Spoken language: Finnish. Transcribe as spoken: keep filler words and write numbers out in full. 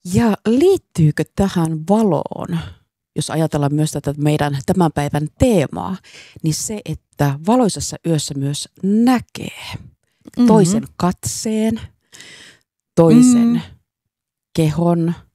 Ja liittyykö tähän valoon, jos ajatellaan myös tätä meidän tämän päivän teemaa, niin se, että valoisessa yössä myös näkee toisen mm-hmm. katseen, toisen mm-hmm. kehon,